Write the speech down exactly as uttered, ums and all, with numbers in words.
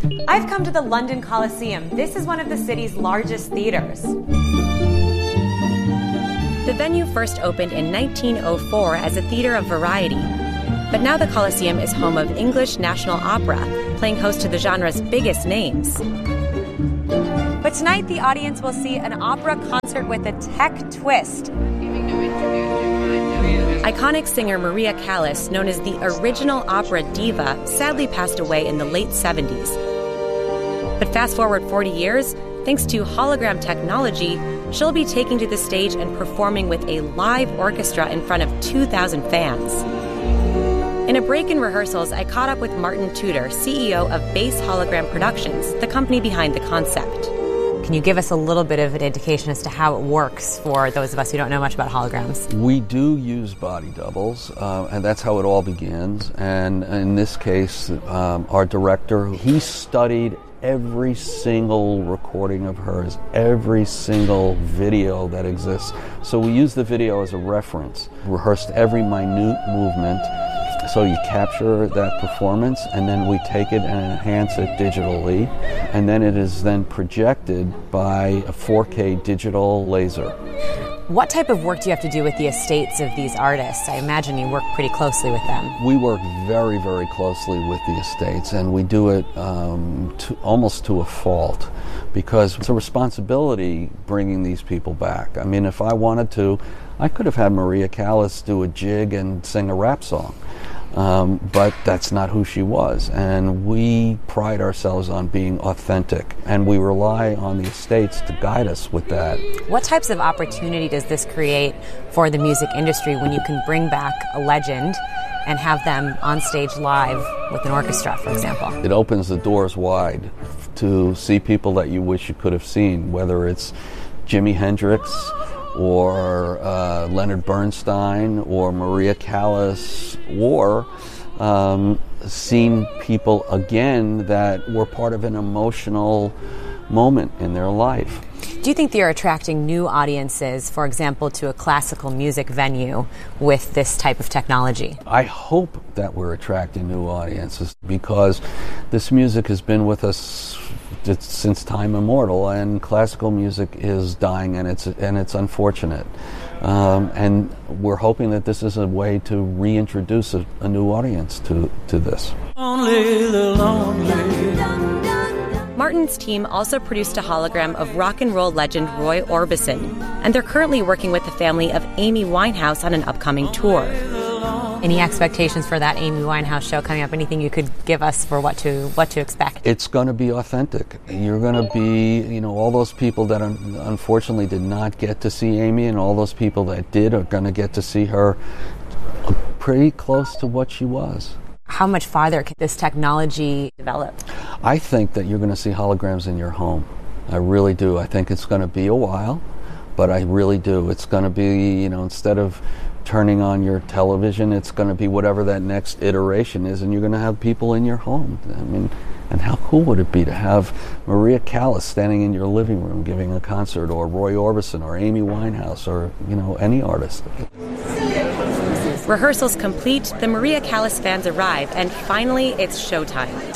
I've come to the London Coliseum. This is one of the city's largest theaters. The venue first opened in nineteen oh four as a theater of variety. But now the Coliseum is home of English National Opera, playing host to the genre's biggest names. But tonight, the audience will see an opera concert with a tech twist. Iconic singer Maria Callas, known as the original opera diva, sadly passed away in the late seventies. But fast forward forty years, thanks to hologram technology, she'll be taking to the stage and performing with a live orchestra in front of two thousand fans. In a break in rehearsals, I caught up with Martin Tudor, C E O of Base Hologram Productions, the company behind the concept. Can you give us a little bit of an indication as to how it works for those of us who don't know much about holograms? We do use body doubles, uh, and that's how it all begins. And in this case, um, our director, he studied every single recording of hers, every single video that exists. So we use the video as a reference, rehearsed every minute movement. So you capture that performance, and then we take it and enhance it digitally, and then it is then projected by a four K digital laser. What type of work do you have to do with the estates of these artists? I imagine you work pretty closely with them. We work very, very closely with the estates, and we do it um, to, almost to a fault, because it's a responsibility bringing these people back. I mean, if I wanted to, I could have had Maria Callas do a jig and sing a rap song. Um, but that's not who she was, and we pride ourselves on being authentic, and we rely on the estates to guide us with that. What types of opportunity does this create for the music industry when you can bring back a legend and have them on stage live with an orchestra, for example? It opens the doors wide to see people that you wish you could have seen, whether it's Jimi Hendrix, or uh, Leonard Bernstein, or Maria Callas, or um, seeing people again that were part of an emotional moment in their life. Do you think you're attracting new audiences, for example, to a classical music venue with this type of technology? I hope that we're attracting new audiences, because this music has been with us since time immemorial, and classical music is dying, and it's and it's unfortunate. Um, and we're hoping that this is a way to reintroduce a, a new audience to, to this. Only the lonely. Martin's team also produced a hologram of rock and roll legend Roy Orbison, and they're currently working with the family of Amy Winehouse on an upcoming tour. Any expectations for that Amy Winehouse show coming up? Anything you could give us for what to what to expect? It's going to be authentic. You're going to be, you know, all those people that un- unfortunately did not get to see Amy, and all those people that did are going to get to see her pretty close to what she was. How much farther can this technology develop? I think that you're going to see holograms in your home. I really do. I think it's going to be a while, but I really do. It's going to be, you know, instead of turning on your television, it's going to be whatever that next iteration is, and you're going to have people in your home. I mean, and how cool would it be to have Maria Callas standing in your living room giving a concert, or Roy Orbison, or Amy Winehouse, or, you know, any artist. Rehearsals complete, the Maria Callas fans arrive, and finally it's showtime.